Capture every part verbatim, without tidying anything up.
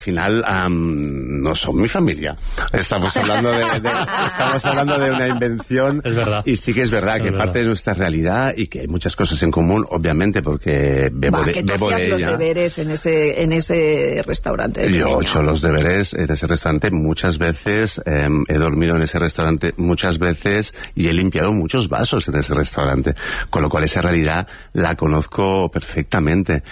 Al final um, no son mi familia. Estamos hablando de, de estamos hablando de una invención. Es verdad. Y sí que es verdad es que verdad. parte de nuestra realidad y que hay muchas cosas en común, obviamente, porque bebo Va, de, que tú bebo hacías de los ella. deberes en ese en ese restaurante. de Yo he pequeño. hecho los deberes en ese restaurante muchas veces, eh, he dormido en ese restaurante muchas veces y he limpiado muchos vasos en ese restaurante, con lo cual esa realidad la conozco perfectamente.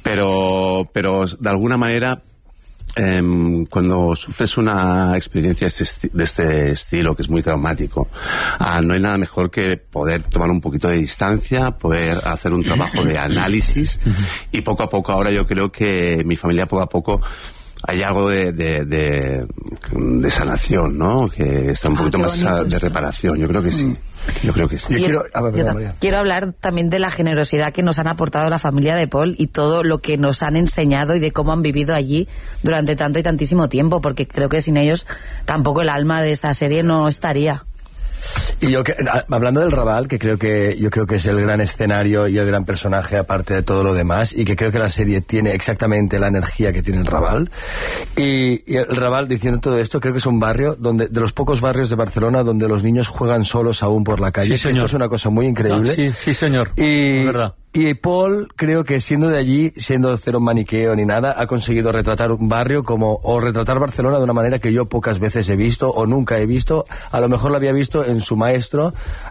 Pero, pero de alguna manera, Eh, cuando sufres una experiencia de este estilo, que es muy traumático, ah, no hay nada mejor que poder tomar un poquito de distancia, poder hacer un trabajo de análisis y poco a poco, ahora yo creo que mi familia poco a poco hay algo de, de, de, de sanación, ¿no? Que está un Ah, poquito qué más bonito de esto. reparación, yo creo que sí. Yo creo que sí. Yo Yo- quiero, a ver, yo perdón, ta- María. quiero hablar también de la generosidad que nos han aportado la familia de Paul y todo lo que nos han enseñado y de cómo han vivido allí durante tanto y tantísimo tiempo, porque creo que sin ellos tampoco el alma de esta serie no estaría. Y yo, que, a- hablando del Raval, que creo que yo creo que es el gran escenario y el gran personaje aparte de todo lo demás, y que creo que la serie tiene exactamente la energía que tiene el Raval. Y, y el Raval, diciendo todo esto, creo que es un barrio donde, de los pocos barrios de Barcelona donde los niños juegan solos aún por la calle. Sí, señor. Esto es una cosa muy increíble. No, sí, sí, señor. Y, Es verdad. y Paul, creo que siendo de allí, siendo cero maniqueo ni nada, ha conseguido retratar un barrio como, o retratar Barcelona de una manera que yo pocas veces he visto o nunca he visto. A lo mejor lo había visto en su maestro,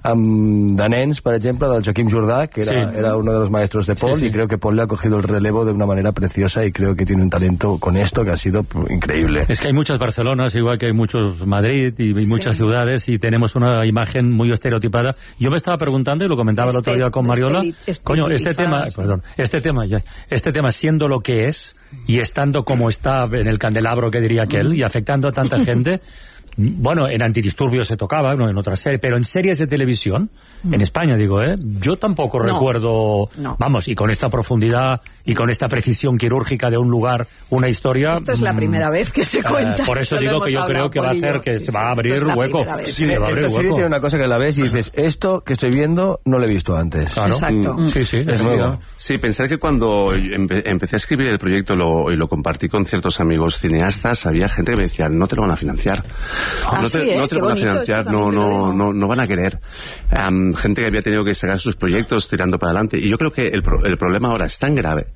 um, de nens, per ejemplo, del Joaquim Jordà, que era, Sí. era uno de los maestros de Paul, Sí, sí. y creo que Paul le ha cogido el relevo de una manera preciosa y creo que tiene un talento con esto que ha sido pues, increíble. Es que hay muchas Barcelonas, igual que hay muchos Madrid y, y muchas ciudades, y tenemos una imagen muy estereotipada. Yo me estaba preguntando, y lo comentaba el otro Este- día con Mariola, esteli- estelitizada, coño, este tema, sí. perdón, este tema, ya, este tema siendo lo que es, y estando como está en el candelabro, que diría aquel, y afectando a tanta gente, bueno, en Antidisturbios se tocaba, no, en otras series, pero en series de televisión, en España digo, ¿eh? Yo tampoco No. recuerdo, No. vamos, y con esta profundidad y con esta precisión quirúrgica de un lugar, una historia... Esto es la mm, primera vez que se eh, cuenta. por eso Esto lo digo hemos que yo hablado, creo que va a Paul y hacer yo. que Sí, se va a sí, abrir esto es la hueco. primera vez. Sí, se va a abrir Esta serie hueco. tiene una cosa que la ves y dices, esto que estoy viendo no lo he visto antes. Claro. Exacto. Mm. Sí, sí, Es es nuevo. nuevo. Sí, pensar que cuando empe- empecé a escribir el proyecto lo, y lo compartí con ciertos amigos cineastas, había gente que me decía, no te lo van a financiar. Ah, no te, sí, ¿eh? no te Qué lo van a bonito, financiar, esto no, también te lo no, digo. no, no van a querer. Am, gente que había tenido que sacar sus proyectos tirando para adelante. Y yo creo que el, pro- el problema ahora es tan grave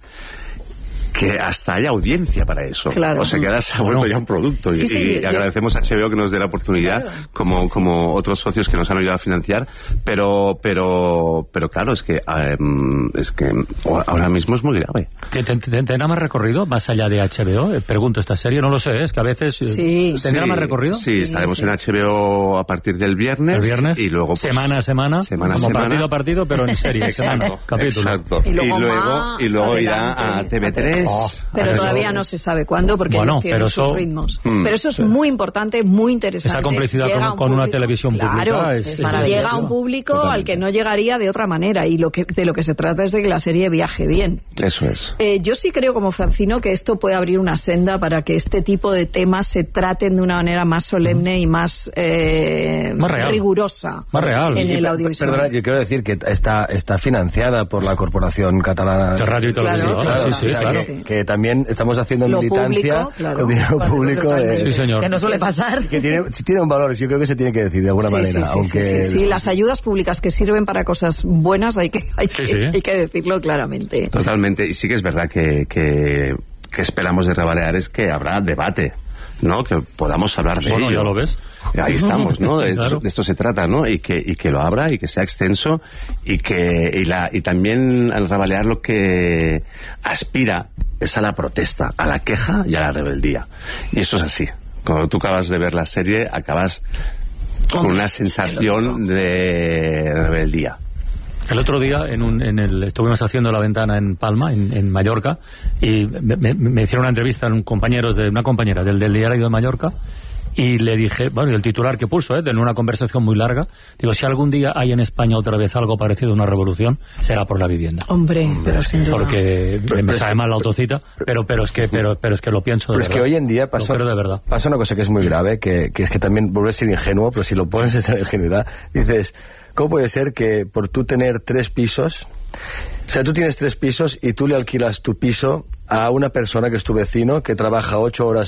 que hasta hay audiencia para eso. Claro. O sea, que ahora se ha vuelto ya un producto. Sí, y, sí, y yo- agradecemos a H B O que nos dé la oportunidad, Claro. como, como otros socios que nos han ayudado a financiar. Pero, pero, pero claro, es que, em, es que ahora mismo es muy grave. ¿Que te- te- ¿Tendrá más recorrido más allá de H B O? Eh, Pregunto, esta serie, no lo sé, es que a veces... eh, Sí. ¿Tendrá Sí, más recorrido? Sí, Sí, estaremos sí. en H B O a partir del viernes. ¿El viernes? Y luego, pues, semana a semana, semana a como semana. partido a partido, pero en serie, semana, Exacto, capítulo. exacto. Y Y luego luego, más y luego irá adelante. a T V tres. Oh, Pero Eso- todavía no se sabe cuándo, porque Bueno, ellos tienen pero sus eso- ritmos. Mm. Pero eso es muy importante, muy interesante. Esa complicidad Llega con- a un con una público- televisión claro, pública es- es es maravilloso. Llega a un maravilloso. público Totalmente. al que no llegaría de otra manera, y lo que, de lo que se trata es de que la serie viaje bien. Eso es. Eh, yo sí creo, como Francino, que esto puede abrir una senda para que este tipo de temas se traten de una manera más solemne y más, eh, Más real. rigurosa Más real. en Y, el per- audiovisual. Perdona, yo quiero decir que está, está financiada por la Corporación Catalana De radio y Claro, televisión, claro, sí, sí, o sea, claro. que, que también estamos haciendo Lo militancia público, claro. con dinero Vale, público de- totalmente. Sí, señor. Que no suele pasar. que tiene, sí tiene un valor, y yo creo que se tiene que decir de alguna Sí, manera, sí, sí, aunque sí, sí, sí. Las ayudas públicas que sirven para cosas buenas hay que, hay que, Sí, sí. hay que decirlo claramente. Totalmente. Y sí que es verdad que, que, que esperamos de Rebaleares que habrá debate, ¿no? Que podamos hablar de Bueno, ello. ya lo ves. Ahí estamos, ¿no? De, Claro. esto, de esto se trata, ¿no? Y que, y que lo abra y que sea extenso y que y, la, y también al Rebalear lo que aspira es a la protesta, a la queja y a la rebeldía. Y eso es así. Cuando tú acabas de ver la serie, acabas con una sensación de rebeldía. El otro día en un, en el, estuvimos haciendo La Ventana en Palma, en, en Mallorca, y me, me- me hicieron una entrevista a un compañeros de una compañera del, del diario de Mallorca, y le dije, bueno, y el titular que puso, ¿eh? En una conversación muy larga, digo, si algún día hay en España otra vez algo parecido a una revolución, será por la vivienda. Hombre, pero sin duda. Porque Pero- me pero sabe es- mal la autocita, pero pero es que pero pero es que lo pienso de Pero es que verdad. hoy en día pasa, Lo creo de verdad. pasa una cosa que es muy grave, que, que es que también vuelves a ser ingenuo, pero si lo pones en esa ingenuidad, dices, ¿cómo puede ser que por tú tener tres pisos O sea, tú tienes tres pisos y tú le alquilas tu piso a una persona que es tu vecino, que trabaja ocho horas